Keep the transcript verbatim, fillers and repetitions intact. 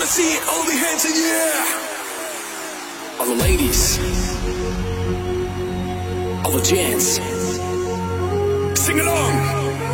see it, all the hands in the air. All the ladies, all the gents, sing along.